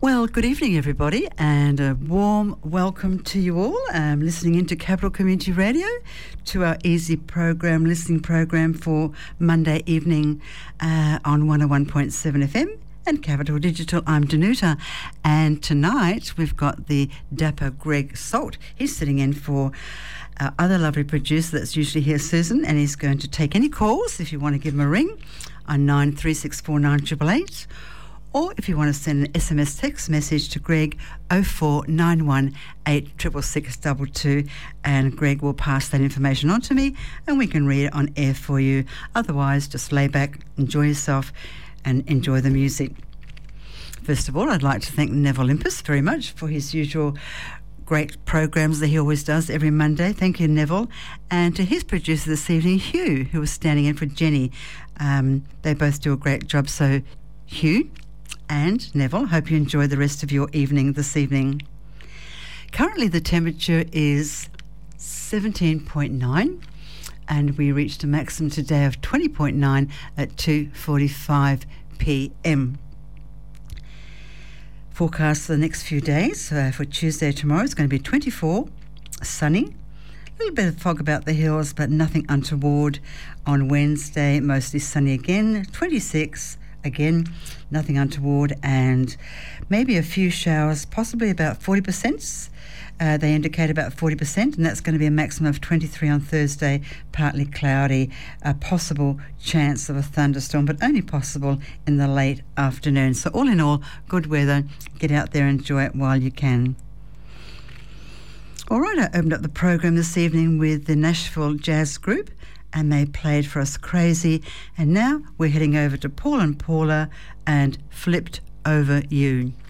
Well, good evening, everybody, and a warm welcome to you all listening into Capital Community Radio to our Easy Program, listening program for Monday evening on 101.7 FM and Capital Digital. I'm Danuta, and tonight we've got the dapper Greg Salt. He's sitting in for our other lovely producer that's usually here, Susan, and he's going to take any calls if you want to give him a ring on 93649888. Or if you want to send an SMS text message to Greg, 0491 866 and Greg will pass that information on to me and we can read it on air for you. Otherwise, just lay back, enjoy yourself and enjoy the music. First of all, I'd like to thank Neville Olympus very much for his usual great programs that he always does every Monday. Thank you, Neville. And to his producer this evening, Hugh, who was standing in for Jenny. They both do a great job. So, Hugh and Neville, hope you enjoy the rest of your evening this evening. Currently the temperature is 17.9 and we reached a maximum today of 20.9 at 2:45 p.m. Forecast for the next few days, for Tuesday tomorrow, it's going to be 24, sunny, a little bit of fog about the hills but nothing untoward. On Wednesday, mostly sunny again, 26, again, nothing untoward, and maybe a few showers, possibly about 40%. They indicate about 40%, and that's going to be a maximum of 23 on Thursday, partly cloudy, a possible chance of a thunderstorm, but only possible in the late afternoon. So all in all, good weather. Get out there and enjoy it while you can. All right, I opened up the program this evening with the Nashville Jazz Group, and they played for us Crazy. And now we're heading over to Paul and Paula and Flipped Over You.